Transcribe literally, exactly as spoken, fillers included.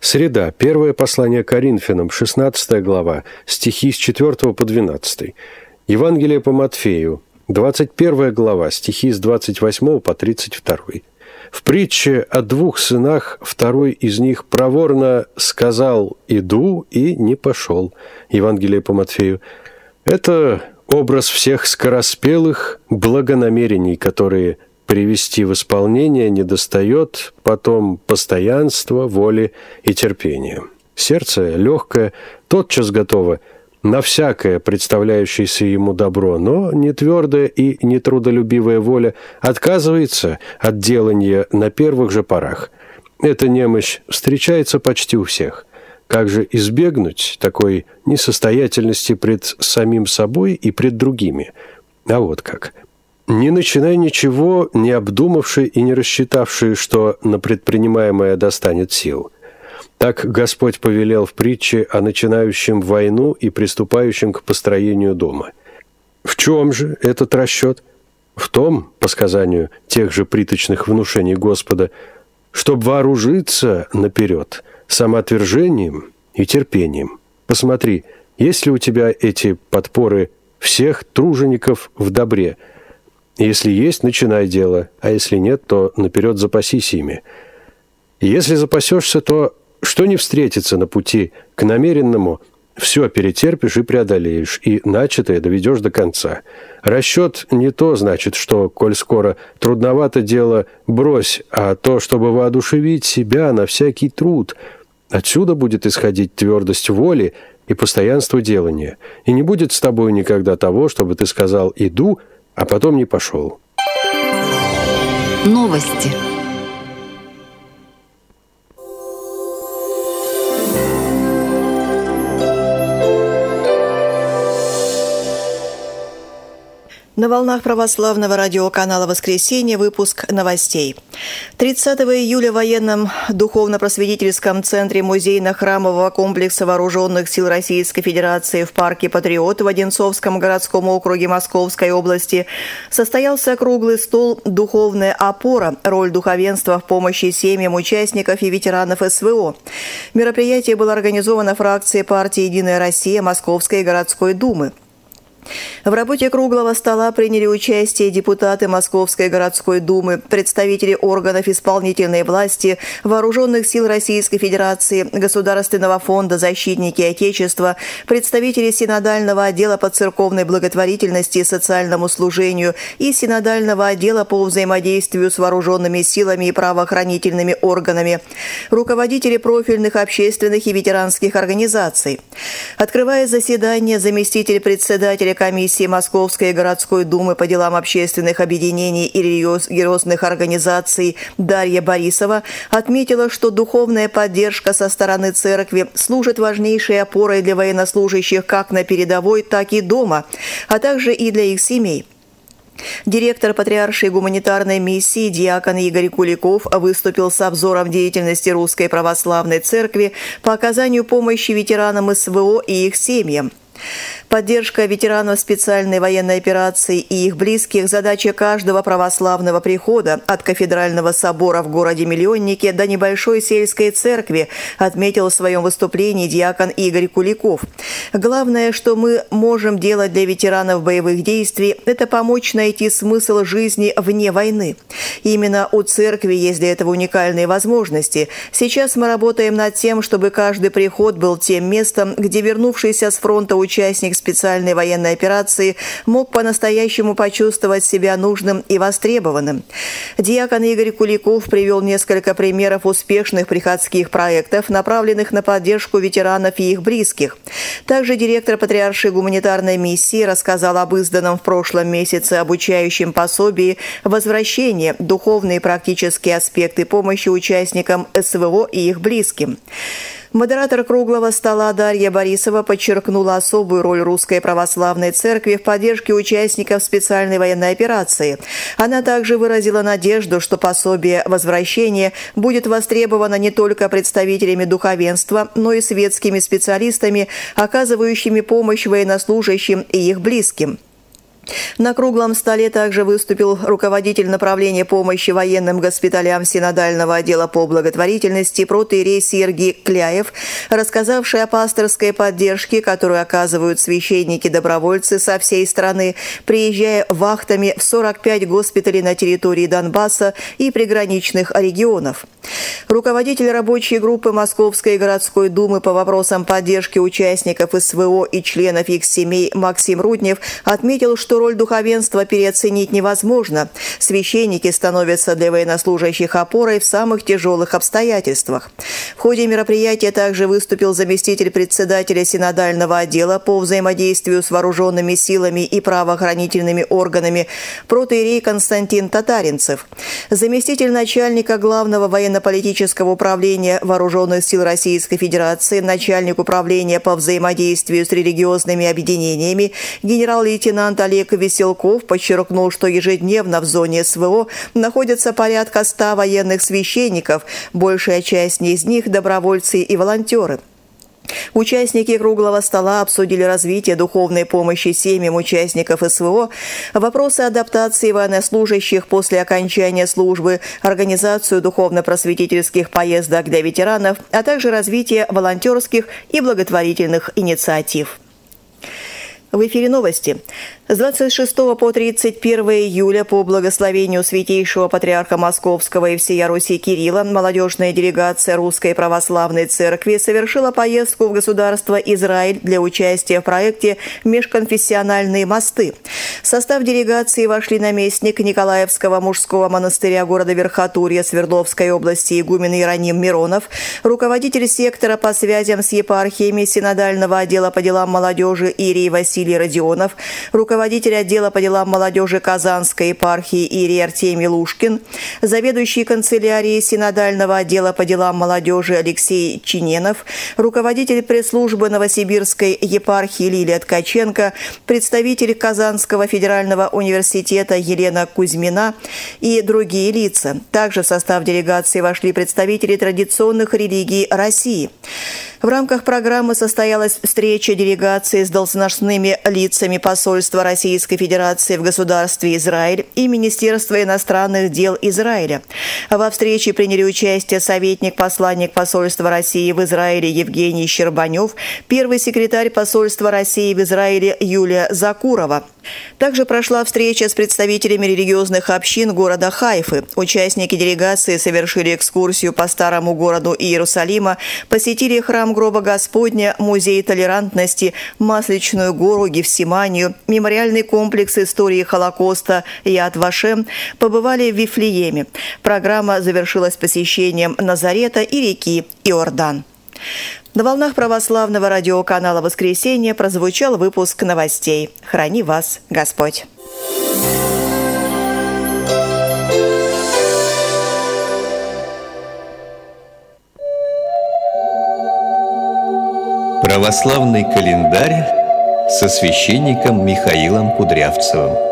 Среда. Первое послание Коринфянам, шестнадцатая глава, стихи с четвёртого по двенадцатый. Евангелие по Матфею, двадцать первая глава, стихи с двадцать восьмого по тридцать второй. В притче о двух сынах второй из них проворно сказал «иду» и не пошел. Евангелие по Матфею. Это образ всех скороспелых благонамерений, которые привести в исполнение недостает потом постоянства, воли и терпения. Сердце легкое, тотчас готово на всякое представляющееся ему добро, но не твердая и не трудолюбивая воля отказывается от делания на первых же порах. Эта немощь встречается почти у всех. Как же избегнуть такой несостоятельности пред самим собой и пред другими? А вот как. Не начинай ничего, не обдумавши и не рассчитавши, что на предпринимаемое достанет сил. Так Господь повелел в притче о начинающем войну и приступающем к построению дома. В чем же этот расчет? В том, по сказанию тех же приточных внушений Господа, чтобы вооружиться наперед самоотвержением и терпением. Посмотри, есть ли у тебя эти подпоры всех тружеников в добре? Если есть, начинай дело, а если нет, то наперед запасись ими. Если запасешься, то что не встретится на пути к намеренному, все перетерпишь и преодолеешь, и начатое доведешь до конца. Расчет не то значит, что, коль скоро трудновато дело, брось, а то, чтобы воодушевить себя на всякий труд. Отсюда будет исходить твердость воли и постоянство делания, и не будет с тобой никогда того, чтобы ты сказал «иду», а потом не пошел. Новости. На волнах православного радиоканала «Воскресенье» выпуск новостей. тридцатого июля в военном духовно-просветительском центре музейно-храмового комплекса Вооруженных сил Российской Федерации в парке «Патриот» в Одинцовском городском округе Московской области состоялся круглый стол «Духовная опора. Роль духовенства в помощи семьям участников и ветеранов СВО». Мероприятие было организовано фракцией партии «Единая Россия» Московской городской думы. В работе круглого стола приняли участие депутаты Московской городской думы, представители органов исполнительной власти, Вооруженных сил Российской Федерации, Государственного фонда «Защитники Отечества», представители Синодального отдела по церковной благотворительности и социальному служению и Синодального отдела по взаимодействию с вооруженными силами и правоохранительными органами, руководители профильных общественных и ветеранских организаций. Открывая заседание, заместитель председателя комиссии Московской городской думы по делам общественных объединений и религиозных организаций Дарья Борисова отметила, что духовная поддержка со стороны церкви служит важнейшей опорой для военнослужащих как на передовой, так и дома, а также и для их семей. Директор Патриаршей гуманитарной миссии диакон Игорь Куликов выступил с обзором деятельности Русской Православной Церкви по оказанию помощи ветеранам СВО и их семьям. Поддержка ветеранов специальной военной операции и их близких – задача каждого православного прихода от кафедрального собора в городе-миллионнике до небольшой сельской церкви, отметил в своем выступлении диакон Игорь Куликов. Главное, что мы можем делать для ветеранов боевых действий – это помочь найти смысл жизни вне войны. Именно у церкви есть для этого уникальные возможности. Сейчас мы работаем над тем, чтобы каждый приход был тем местом, где вернувшийся с фронта участник специальной военной операции мог по-настоящему почувствовать себя нужным и востребованным. Диакон Игорь Куликов привел несколько примеров успешных приходских проектов, направленных на поддержку ветеранов и их близких. Также директор Патриаршей гуманитарной миссии рассказал об изданном в прошлом месяце обучающем пособии «Возвращение. Духовные и практические аспекты помощи участникам СВО и их близким». Модератор круглого стола Дарья Борисова подчеркнула особую роль Русской Православной Церкви в поддержке участников специальной военной операции. Она также выразила надежду, что пособие «Возвращение» будет востребовано не только представителями духовенства, но и светскими специалистами, оказывающими помощь военнослужащим и их близким. На круглом столе также выступил руководитель направления помощи военным госпиталям Синодального отдела по благотворительности протоиерей Сергий Кляев, рассказавший о пасторской поддержке, которую оказывают священники-добровольцы со всей страны, приезжая вахтами в сорок пять госпиталей на территории Донбасса и приграничных регионов. Руководитель рабочей группы Московской городской думы по вопросам поддержки участников СВО и членов их семей Максим Руднев отметил, что роль духовенства переоценить невозможно. Священники становятся для военнослужащих опорой в самых тяжелых обстоятельствах. В ходе мероприятия также выступил заместитель председателя Синодального отдела по взаимодействию с вооруженными силами и правоохранительными органами протоиерей Константин Татаринцев. Заместитель начальника Главного военно-политического управления Вооруженных сил Российской Федерации, начальник управления по взаимодействию с религиозными объединениями генерал-лейтенант Олег Веселков подчеркнул, что ежедневно в зоне СВО находятся порядка ста военных священников, большая часть из них – добровольцы и волонтеры. Участники круглого стола обсудили развитие духовной помощи семьям участников СВО, вопросы адаптации военнослужащих после окончания службы, организацию духовно-просветительских поездок для ветеранов, а также развитие волонтерских и благотворительных инициатив. В эфире новости. С двадцать шестого по тридцать первое июля по благословению Святейшего Патриарха Московского и всея Руси Кирилла молодежная делегация Русской Православной Церкви совершила поездку в государство Израиль для участия в проекте «Межконфессиональные мосты». В состав делегации вошли наместник Николаевского мужского монастыря города Верхотурье Свердловской области игумен Иероним Миронов, руководитель сектора по связям с епархиями Синодального отдела по делам молодежи Иерей Василий Родионов, руководитель отдела по делам молодежи Казанской епархии Иерей Артемий Лушкин, заведующий канцелярией Синодального отдела по делам молодежи Алексей Чиненов, руководитель пресс-службы Новосибирской епархии Лилия Ткаченко, представитель Казанского федерального университета Елена Кузьмина и другие лица. Также в состав делегации вошли представители традиционных религий России. В рамках программы состоялась встреча делегации с должностными лицами посольства Российской Федерации в государстве Израиль и Министерства иностранных дел Израиля. Во встрече приняли участие советник-посланник посольства России в Израиле Евгений Щербанев, первый секретарь посольства России в Израиле Юлия Закурова. Также прошла встреча с представителями религиозных общин города Хайфы. Участники делегации совершили экскурсию по старому городу Иерусалима, посетили храм Гроба Господня, музей толерантности, Масличную гору, Гефсиманию, мемориальный комплекс истории Холокоста Яд Вашем, побывали в Вифлееме. Программа завершилась посещением Назарета и реки Иордан. На волнах православного радиоканала «Воскресенье» прозвучал выпуск новостей. Храни вас Господь! Православный календарь со священником Михаилом Кудрявцевым.